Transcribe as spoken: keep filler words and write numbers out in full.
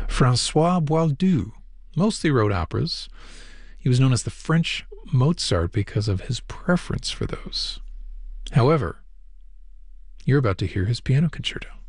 Francois Boieldieu mostly wrote operas. He was known as the French Mozart because of his preference for those. However, you're about to hear his piano concerto.